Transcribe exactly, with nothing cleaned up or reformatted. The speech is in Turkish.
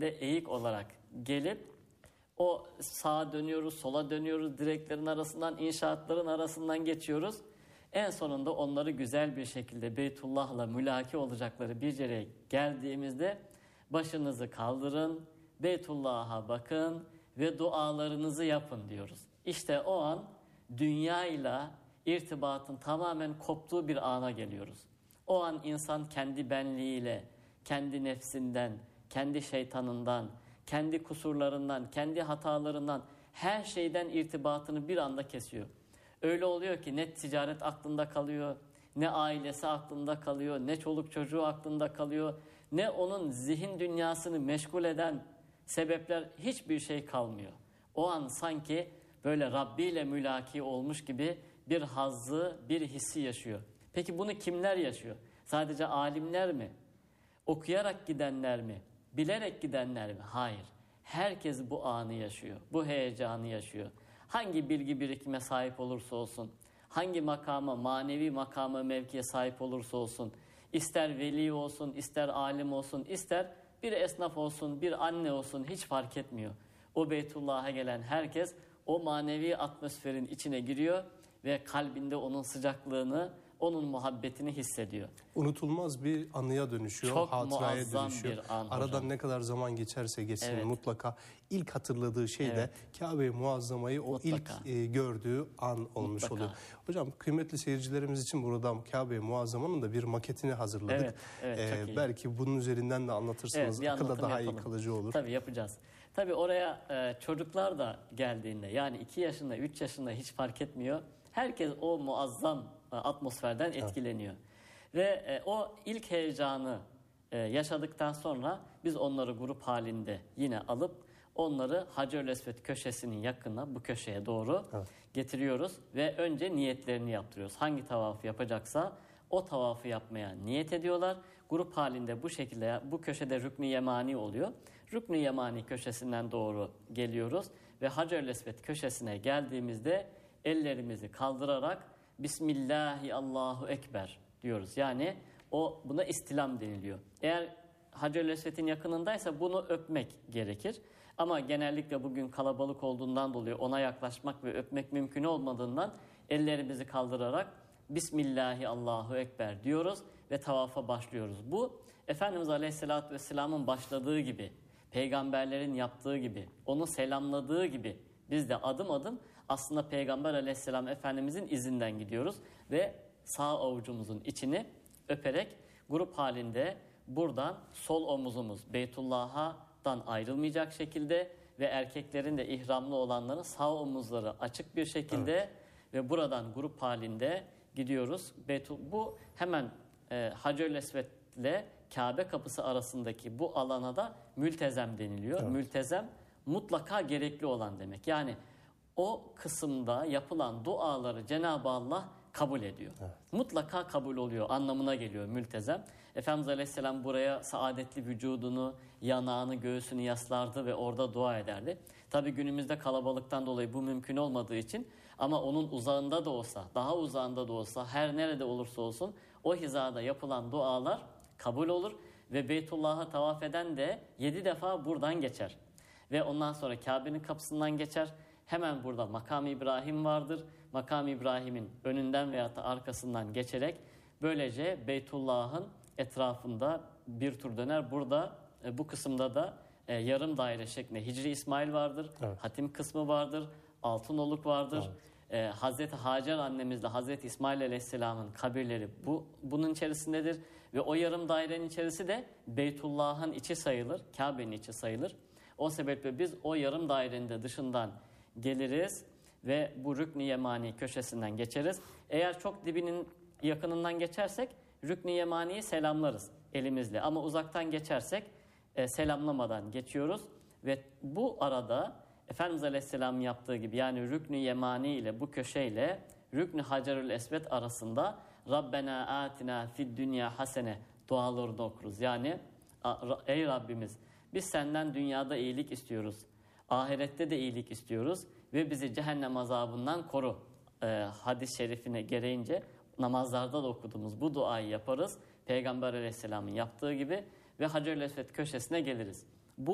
şeklinde eğik olarak gelip o sağa dönüyoruz, sola dönüyoruz, direklerin arasından, inşaatların arasından geçiyoruz. En sonunda onları güzel bir şekilde Beytullah'la mülaki olacakları bir yere geldiğimizde başınızı kaldırın, Beytullah'a bakın ve dualarınızı yapın diyoruz. İşte o an dünyayla irtibatın tamamen koptuğu bir ana geliyoruz. O an insan kendi benliğiyle, kendi nefsinden, kendi şeytanından, kendi kusurlarından, kendi hatalarından, her şeyden irtibatını bir anda kesiyor. Öyle oluyor ki ne ticaret aklında kalıyor, ne ailesi aklında kalıyor, ne çoluk çocuğu aklında kalıyor, ne onun zihin dünyasını meşgul eden sebepler, hiçbir şey kalmıyor. O an sanki böyle Rabbi ile mülaki olmuş gibi bir hazzı, bir hissi yaşıyor. Peki bunu kimler yaşıyor? Sadece alimler mi? Okuyarak gidenler mi? Bilerek gidenler mi? Hayır. Herkes bu anı yaşıyor. Bu heyecanı yaşıyor. Hangi bilgi birikime sahip olursa olsun, hangi makama, manevi makama, mevkiye sahip olursa olsun, ister veli olsun, ister alim olsun, ister bir esnaf olsun, bir anne olsun, hiç fark etmiyor. O Beytullah'a gelen herkes o manevi atmosferin içine giriyor ve kalbinde onun sıcaklığını, onun muhabbetini hissediyor. Unutulmaz bir anıya dönüşüyor, çok hatıraya dönüşüyor. Bir an Aradan hocam. Ne kadar zaman geçerse geçsin, evet, mutlaka ilk hatırladığı şey evet. de Kabe-i Muazzama'yı o mutlaka. ilk e, gördüğü an olmuş mutlaka. oluyor. Hocam, kıymetli seyircilerimiz için buradan Kabe-i Muazzama'nın da bir maketini hazırladık. Evet, evet, ee, belki bunun üzerinden de anlatırsanız evet, akılda daha yapalım. iyi kalıcı olur. Tabii yapacağız. Tabii oraya e, çocuklar da geldiğinde, yani iki yaşında, üç yaşında hiç fark etmiyor. Herkes o muazzam e, atmosferden etkileniyor. Evet. Ve e, o ilk heyecanı e, yaşadıktan sonra biz onları grup halinde yine alıp onları Hacer-ül Esved köşesinin yakınına, bu köşeye doğru evet. getiriyoruz ve önce niyetlerini yaptırıyoruz. Hangi tavafı yapacaksa o tavafı yapmaya niyet ediyorlar. Grup halinde bu şekilde, bu köşede Rükn-i Yemani oluyor. Rükn-i Yemani köşesinden doğru geliyoruz ve Hacer-ül Esved köşesine geldiğimizde ellerimizi kaldırarak Bismillahi Allahu Ekber diyoruz. Yani o, buna istilam deniliyor. Eğer Hacer-ül Esved'in yakınındaysa bunu öpmek gerekir. Ama genellikle bugün kalabalık olduğundan dolayı ona yaklaşmak ve öpmek mümkün olmadığından ellerimizi kaldırarak Bismillahi Allahu Ekber diyoruz ve tavafa başlıyoruz. Bu Efendimiz Aleyhisselatü Vesselam'ın başladığı gibi, peygamberlerin yaptığı gibi, onu selamladığı gibi biz de adım adım aslında Peygamber Aleyhisselam Efendimizin izinden gidiyoruz ve sağ avucumuzun içini öperek grup halinde buradan sol omuzumuz Beytullah'tan ayrılmayacak şekilde ve erkeklerin de ihramlı olanların sağ omuzları açık bir şekilde evet. ve buradan grup halinde gidiyoruz. Beytul, bu hemen e, Hacer-ül Esved ile Kabe kapısı arasındaki bu alana da mültezem deniliyor. Evet. Mültezem mutlaka gerekli olan demek. Yani o kısımda yapılan duaları Cenab-ı Allah kabul ediyor. Evet. Mutlaka kabul oluyor anlamına geliyor mültezem. Efendimiz Aleyhisselam buraya saadetli vücudunu, yanağını, göğsünü yaslardı ve orada dua ederdi. Tabi günümüzde kalabalıktan dolayı bu mümkün olmadığı için, ama onun uzağında da olsa, daha uzağında da olsa, her nerede olursa olsun o hizada yapılan dualar kabul olur ve Beytullah'a tavaf eden de yedi defa buradan geçer. Ve ondan sonra Kabe'nin kapısından geçer. Hemen burada Makam-ı İbrahim vardır. Makam-ı İbrahim'in önünden veya da arkasından geçerek böylece Beytullah'ın etrafında bir tur döner. Burada bu kısımda da e, yarım daire şeklinde Hicri İsmail vardır. Evet. Hatim kısmı vardır. Altınoluk vardır. Evet. E, Hazreti Hacer annemizle Hazreti İsmail Aleyhisselam'ın kabirleri bu bunun içerisindedir. Ve o yarım dairenin içerisi de Beytullah'ın içi sayılır. Kabe'nin içi sayılır. O sebeple biz o yarım dairenin de dışından geliriz ve bu Rükn-i Yemani köşesinden geçeriz. Eğer çok dibinin yakınından geçersek Rükn-i Yemani'yi selamlarız elimizle. Ama uzaktan geçersek e, selamlamadan geçiyoruz. Ve bu arada Efendimiz Aleyhisselam yaptığı gibi, yani Rükn-i Yemani ile bu köşeyle Rükn-i Hacer-ül Esved arasında Rabbena atina fid dünya hasene dualarını okuruz. Yani ey Rabbimiz, biz senden dünyada iyilik istiyoruz. Ahirette de iyilik istiyoruz ve bizi cehennem azabından koru. Ee, hadis-i şerifine gereğince namazlarda da okuduğumuz bu duayı yaparız. Peygamber Aleyhisselam'ın yaptığı gibi ve Hacer-ül Esved köşesine geliriz.